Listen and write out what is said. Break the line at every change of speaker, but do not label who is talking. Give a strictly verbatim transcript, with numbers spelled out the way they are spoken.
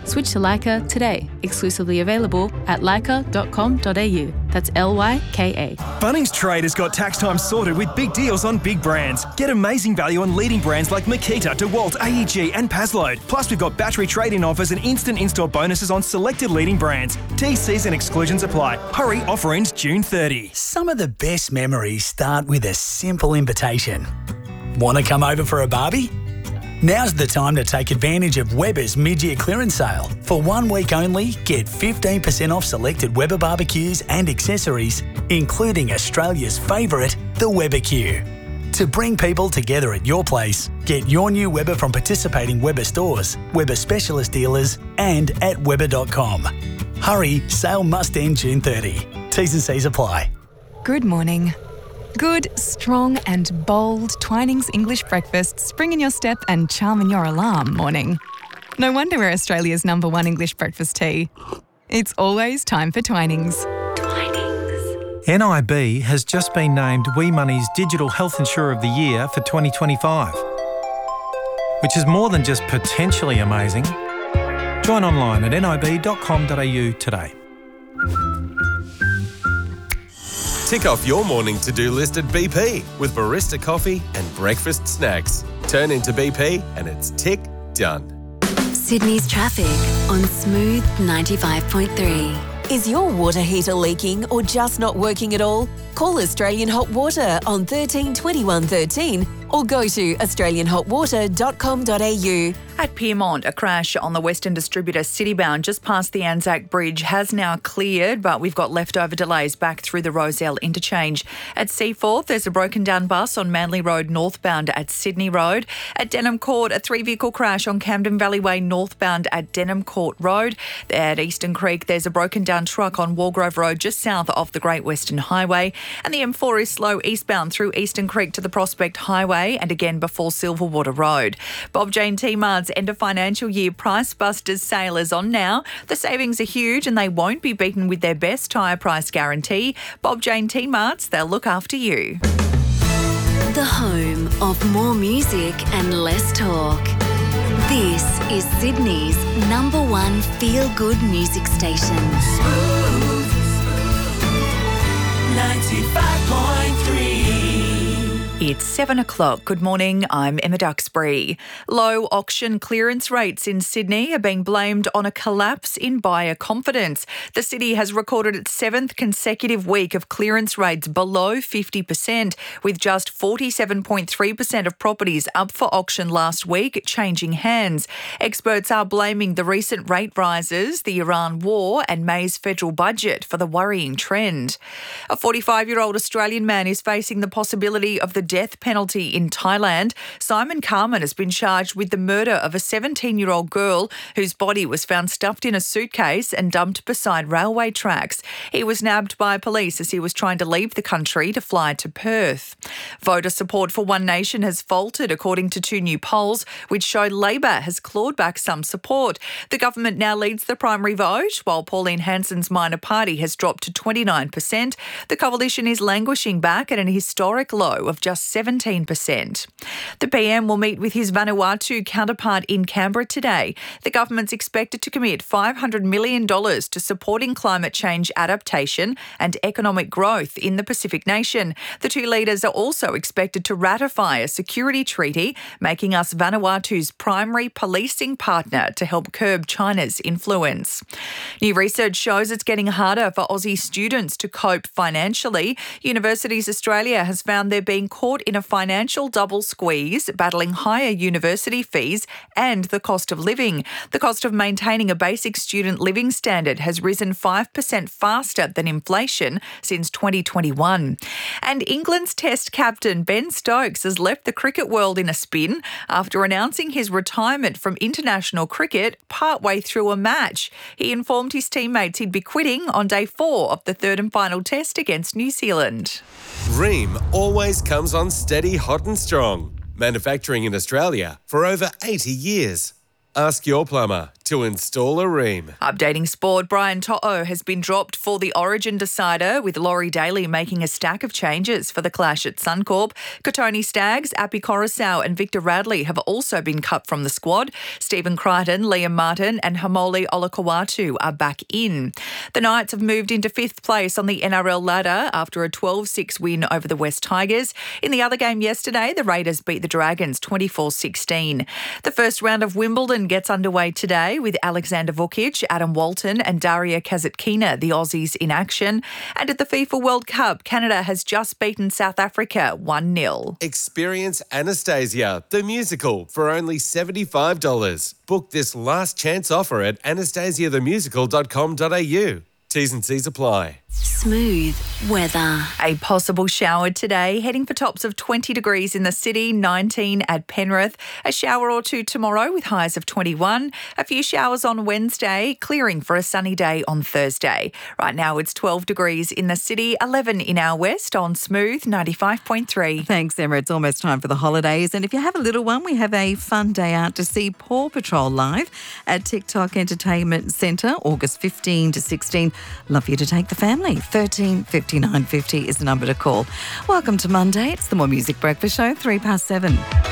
Switch to Leica today. Exclusively available at leica dot com dot a u. That's L Y K A.
Bunnings Trade has got tax time sorted with big deals on big brands. Get amazing value on leading brands like Makita, DeWalt, A E G and Pazload. Plus, we've got battery trade-in offers and instant install bonuses on selected leading brands. T Cs and exclusions apply. Hurry, offer ends June thirtieth.
Some of the best memories start with a simple invitation. Want to come over for a barbie? Now's the time to take advantage of Weber's mid-year clearance sale. For one week only, get fifteen percent off selected Weber barbecues and accessories, including Australia's favourite, the Weber Q. To bring people together at your place, get your new Weber from participating Weber stores, Weber specialist dealers and at weber dot com. Hurry, sale must end June thirtieth. T's and C's apply.
Good morning. Good, strong and bold Twinings English breakfast spring in your step and charm in your alarm morning. No wonder we're Australia's number one English breakfast tea. It's always time for Twinings. Twinings.
N I B has just been named We Money's Digital Health Insurer of the Year for twenty twenty-five, which is more than just potentially amazing. Join online at nib dot com dot a u today.
Tick off your morning to-do list at B P with barista coffee and breakfast snacks. Turn into B P and it's tick done.
Sydney's traffic on Smooth ninety-five point three.
Is your water heater leaking or just not working at all? Call Australian Hot Water on thirteen twenty-one thirteen or go to australian hot water dot com dot a u.
At Pyrmont, a crash on the Western Distributor Citybound just past the Anzac Bridge has now cleared, but we've got leftover delays back through the Rozelle interchange. At Seaforth, there's a broken down bus on Manly Road northbound at Sydney Road. At Denham Court, a three-vehicle crash on Camden Valley Way northbound at Denham Court Road. At Eastern Creek, there's a broken down truck on Walgrove Road just south of the Great Western Highway. And the M four is slow eastbound through Eastern Creek to the Prospect Highway and again before Silverwater Road. Bob Jane T-Mart's end of financial year Price Busters sale is on now. The savings are huge and they won't be beaten with their best tyre price guarantee. Bob Jane T-Mart's, they'll look after you.
The home of more music and less talk. This is Sydney's number one feel-good music station.
Smooth, ninety-five point three.
It's seven o'clock. Good morning, I'm Emma Duxbury. Low auction clearance rates in Sydney are being blamed on a collapse in buyer confidence. The city has recorded its seventh consecutive week of clearance rates below fifty percent, with just forty-seven point three percent of properties up for auction last week changing hands. Experts are blaming the recent rate rises, the Iran war and May's federal budget for the worrying trend. A forty-five-year-old Australian man is facing the possibility of the death penalty in Thailand. Simon Carmen has been charged with the murder of a seventeen-year-old girl whose body was found stuffed in a suitcase and dumped beside railway tracks. He was nabbed by police as he was trying to leave the country to fly to Perth. Voter support for One Nation has faltered according to two new polls, which show Labor has clawed back some support. The government now leads the primary vote, while Pauline Hanson's minor party has dropped to twenty-nine percent. The coalition is languishing back at an historic low of just seventeen percent. The P M will meet with his Vanuatu counterpart in Canberra today. The government's expected to commit five hundred million dollars to supporting climate change adaptation and economic growth in the Pacific nation. The two leaders are also expected to ratify a security treaty, making us Vanuatu's primary policing partner to help curb China's influence. New research shows it's getting harder for Aussie students to cope financially. Universities Australia has found they're being caught in a financial double squeeze, battling higher university fees and the cost of living. The cost of maintaining a basic student living standard has risen five percent faster than inflation since twenty twenty-one. And England's Test captain Ben Stokes has left the cricket world in a spin after announcing his retirement from international cricket partway through a match. He informed his teammates he'd be quitting on day four of the third and final test against New Zealand.
Ream always comes on steady, hot and strong. Manufacturing in Australia for over eighty years. Ask your plumber to to install a ream.
Updating sport, Brian To'o has been dropped for the Origin decider, with Laurie Daly making a stack of changes for the clash at Suncorp. Kotoni Staggs, Api Coruscant and Victor Radley have also been cut from the squad. Stephen Crichton, Liam Martin and Hamoli Olakawatu are back in. The Knights have moved into fifth place on the N R L ladder after a twelve six win over the West Tigers. In the other game yesterday, the Raiders beat the Dragons twenty-four sixteen. The first round of Wimbledon gets underway today with Alexander Vukic, Adam Walton and Daria Kasatkina, the Aussies, in action. And at the FIFA World Cup, Canada has just beaten South Africa one nil.
Experience Anastasia, the musical, for only seventy-five dollars. Book this last chance offer at anastasia the musical dot com dot a u. T's and C's apply.
Smooth weather.
A possible shower today, heading for tops of twenty degrees in the city, nineteen at Penrith. A shower or two tomorrow with highs of twenty-one. A few showers on Wednesday, clearing for a sunny day on Thursday. Right now it's twelve degrees in the city, eleven in our west on Smooth ninety-five point three.
Thanks, Emma. It's almost time for the holidays. And if you have a little one, we have a fun day out to see Paw Patrol live at TikTok Entertainment Centre, August fifteenth to sixteenth. Love you to take the family. thirteen fifty-nine fifty is the number to call. Welcome to Monday. It's the More Music Breakfast Show, three past seven.